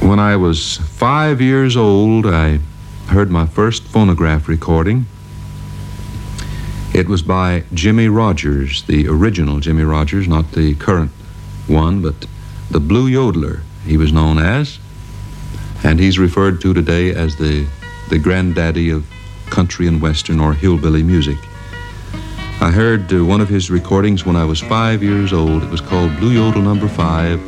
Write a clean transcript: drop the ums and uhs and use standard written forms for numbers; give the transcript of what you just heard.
When I was 5 years old, I heard my first phonograph recording. It was by Jimmy Rogers, the original Jimmy Rogers, not the current one, but the Blue Yodeler, he was known as. And he's referred to today as the granddaddy of country and western or hillbilly music. I heard one of his recordings when I was 5 years old. It was called Blue Yodel Number 5.